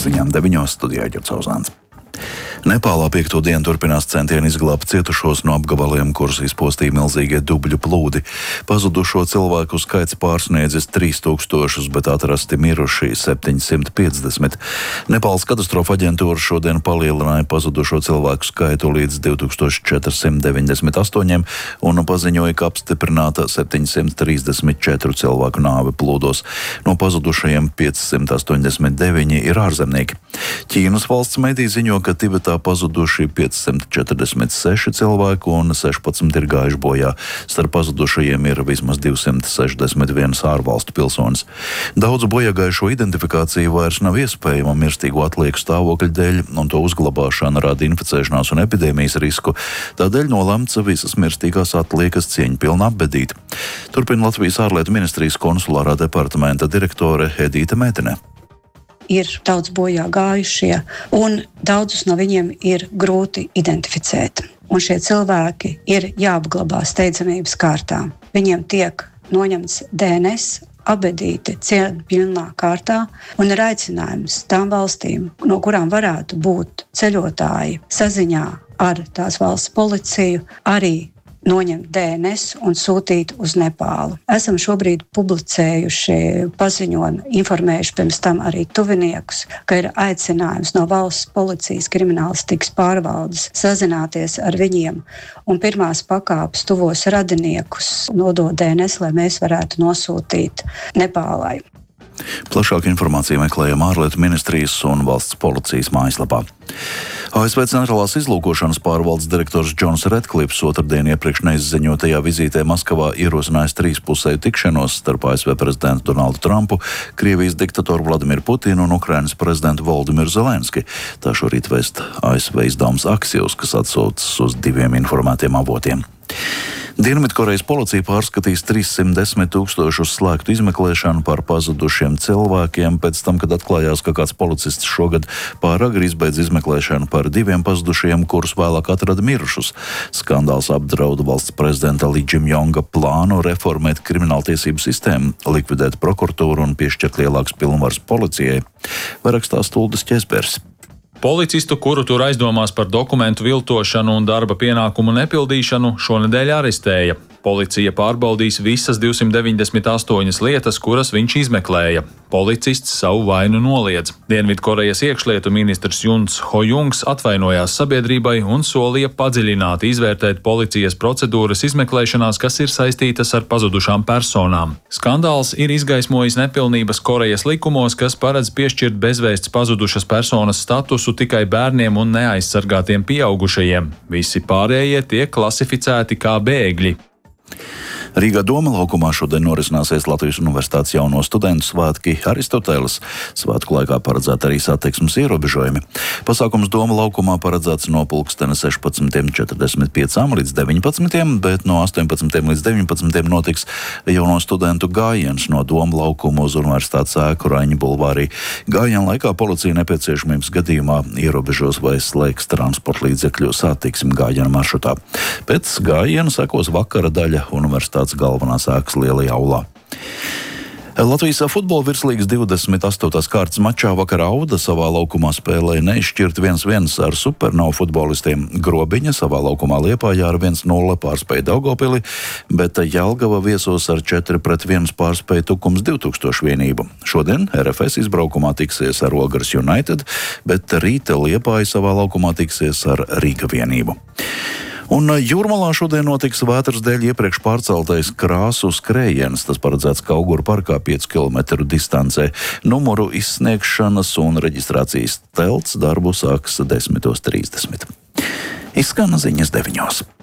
ziņām 9. studijā Ģercauzāns. Nepālā 5. dienu turpinās centieni izglābt cietušos no apgabaliem, kurus izpostīja milzīgie dubļu plūdi. Pazudušo cilvēku skaits pārsniedzis 3000, bet atrasti miruši 750. Nepāles katastrofa aģentūra šodien palielināja pazudušo cilvēku skaitu līdz 2498 un paziņoja, ka apstiprināta 734 cilvēku nāve plūdos. No pazudušajiem 589 ir ārzemnieki. Ķīnas valsts mediji ziņo, ka Tibetā pazuduši 546 cilvēku un 16 ir gājuši bojā. Starp pazudušajiem ir vismaz 261 ārvalstu pilsonis. Daudzu bojāgājušo identifikācija vairs nav iespējama mirstīgo atlieku stāvokļa dēļ, un to uzglabāšana rada inficēšanās un epidēmijas risku. Tādēļ nolemts visas mirstīgās atliekas cieņpilni apbedīt. Turpina Latvijas ārlietu ministrijas konsulārā departamenta direktore Edīte Mētene. Ir daudz bojā gājušie, un daudzus no viņiem ir grūti identificēt. Un šie cilvēki ir jāapglabā steidzamības kārtā. Viņiem tiek noņemts DNS, apbedīti cieņpilnā kārtā, un ir aicinājums tām valstīm, no kurām varētu būt ceļotāji saziņā ar tās valsts policiju, arī noņemt DNS un sūtīt uz Nepālu. Esam šobrīd publicējuši paziņojumu, informējuši pirms tam arī tuviniekus, ka ir aicinājums no valsts policijas kriminālistikas pārvaldes sazināties ar viņiem un pirmās pakāpes tuvos radiniekus nodot DNS, lai mēs varētu nosūtīt Nepālai. Plašāku informāciju meklējam ārlietu ministrijas un valsts policijas mājaslapā. ASV centrālās izlūkošanas pārvaldes direktors Džons Redklifs otrdien iepriekš neizziņotajā vizītē Maskavā ierosinājis trīspusēju tikšanos starp ASV prezidentu Donaldu Trumpu, Krievijas diktatoru Vladimiru Putinu un Ukrainas prezidentu Voldimiru Zelenski. Tā šorīt vēst ASV izdevums Axios, kas atsaucas uz diviem informētiem avotiem. Dienvidkorejas policija pārskatīs 310 000 slēgtu izmeklēšanu par pazudušiem cilvēkiem pēc tam, kad atklājās, ka kāds policists šogad pāragri izbeidz izmeklēšanu par 2 pazudušajiem, kurus vēlāk atrada mirušus. Skandāls apdrauda valsts prezidenta Li Džimjonga plānu reformēt krimināltiesību sistēmu, likvidēt prokuratūru un piešķirt lielākas pilnvaras policijai. Rakstās Tuldis Ķesbergs. Policistu, kuru tur aizdomās par dokumentu viltošanu un darba pienākumu nepildīšanu, šonedēļ arestēja. Policija pārbaudīs visas 298 lietas, kuras viņš izmeklēja. Policists savu vainu noliedz. Dienvidkorejas iekšlietu ministrs Juns Ho-jungs atvainojās sabiedrībai un solīja padziļināti izvērtēt policijas procedūras izmeklēšanās, kas ir saistītas ar pazudušām personām. Skandāls ir izgaismojis nepilnības Korejas likumos, kas paredz piešķirt bezvēsts pazudušas personas statusu tikai bērniem un neaizsargātiem pieaugušajiem. Visi pārējie tiek klasificēti kā bēgļi. Rīgā Doma laukumā šodien norisināsies Latvijas Universitātes jauno studentu svētki Aristoteles. Svētku laikā paredzēta arī satiksmes ierobežojumi. Pasākums Doma laukumā paredzēts no pulksteni 16:45 līdz 19, bet no 18 līdz 19 notiks jauno studentu gājiens no Doma laukuma uz Universitātes ēku Raņa bulvārī. Gājiena laikā policija nepieciešamības gadījumā ierobežos vai slēgs transporta līdzekļu satiksmi gājiena maršrutā. Pēc gājiena sekos vakara daļa Universitātes galvenās ēkas lielajā aulā. Latvijas futbola virslīgas 28. kārtas mačā vakar Auda savā laukumā spēlēja neizšķirt 1-1 ar Supernovu futbolistiem. Grobiņa savā laukumā Liepājā ar 1-0 pārspēja Daugavpili, bet Jelgava viesos ar 4-1 pārspēja Tukums 2000 vienību. Šodien RFS izbraukumā tiksies ar Ogres United, bet rīta Liepāja savā laukumā tiksies ar Rīga vienību. Un Jūrmalā šodien notiks vētras dēļ iepriekš pārceltais krāsu skrējiens. Tas paredzēts Kauguru parkā 5 km distancē. Numuru izsniegšanas un reģistrācijas telts darbu sāks 10:30. Izskan ziņas 9.